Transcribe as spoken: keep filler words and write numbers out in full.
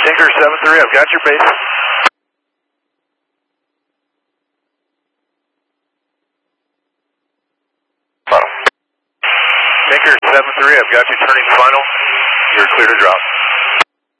Tinker seven three, I've got your base. Tinker seven three, I've got you turning final. You're clear to drop.